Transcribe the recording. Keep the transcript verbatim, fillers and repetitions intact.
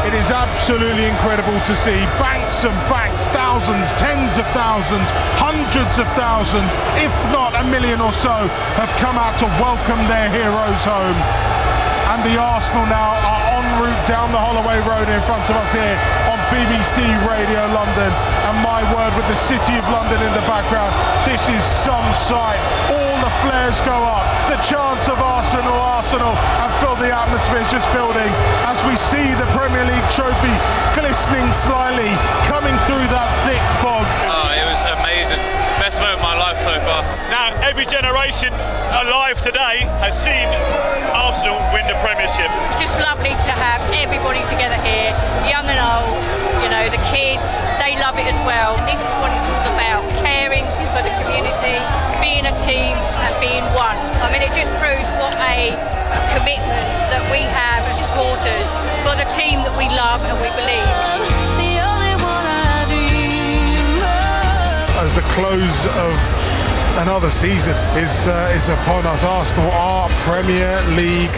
It is absolutely incredible to see banks and banks, thousands, tens of thousands, hundreds of thousands, if not a million or so, have come out to welcome their heroes home. And the Arsenal now are en route down the Holloway Road in front of us here on B B C Radio London. And my word, with the City of London in the background, this is some sight. All the flares go up, the chants of Arsenal, Arsenal, and feel the atmosphere is just building as we see the Premier League trophy glistening slightly, coming through that thick fog. Oh, it was amazing. Best moment of my life so far. Now, every generation alive today has seen Arsenal win the Premiership. It's just lovely to have everybody together here, young and old, you know, the kids, they love it as well. This is what it's all about, caring for the community, being a team and being one. I mean, it just proves what a commitment that we have as supporters for the team that we love and we believe. As the close of another season is uh, is upon us, Arsenal are Premier League